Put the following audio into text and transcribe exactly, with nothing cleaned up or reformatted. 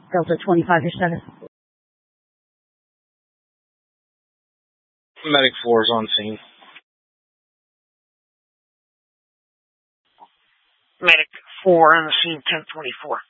Delta twenty-five, your status. Medic four is on scene. Medic four on the scene, ten twenty-four.